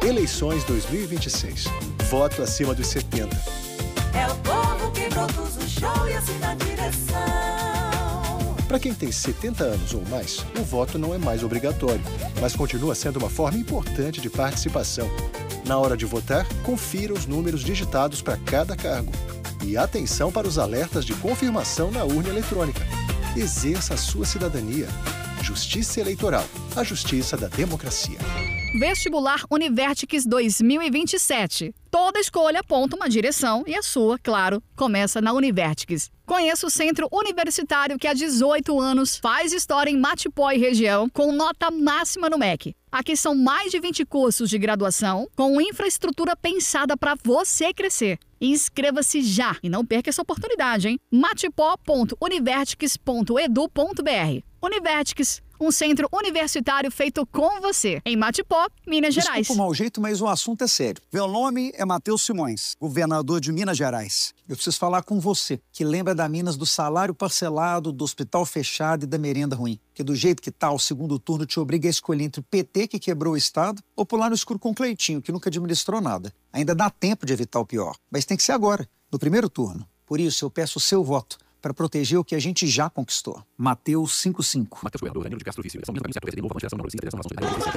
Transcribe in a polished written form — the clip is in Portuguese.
Eleições 2026. Voto acima dos 70. É o povo que produz o show e assim dá direção. Para quem tem 70 anos ou mais, o voto não é mais obrigatório, mas continua sendo uma forma importante de participação. Na hora de votar, confira os números digitados para cada cargo. E atenção para os alertas de confirmação na urna eletrônica. Exerça a sua cidadania. Justiça Eleitoral. A justiça da democracia. Vestibular Univertics 2027. Toda escolha aponta uma direção e a sua, claro, começa na Univertics. Conheça o centro universitário que há 18 anos faz história em Matipó e região com nota máxima no MEC. Aqui são mais de 20 cursos de graduação com infraestrutura pensada para você crescer. Inscreva-se já e não perca essa oportunidade, hein? matipó.univertics.edu.br. Univertics, um centro universitário feito com você, em Matipó, Minas Gerais. Desculpa o mau jeito, mas o assunto é sério. Meu nome é Matheus Simões, governador de Minas Gerais. Eu preciso falar com você, que lembra da Minas do salário parcelado, do hospital fechado e da merenda ruim. Que do jeito que tá, o segundo turno te obriga a escolher entre o PT, que quebrou o Estado, ou pular no escuro com o Cleitinho, que nunca administrou nada. Ainda dá tempo de evitar o pior, mas tem que ser agora, no primeiro turno. Por isso, eu peço o seu voto para proteger o que a gente já conquistou. Mateus 55. Matheus Goiador, Danilo de Castro Vício. São mesmo caminho certo, de novo, geração,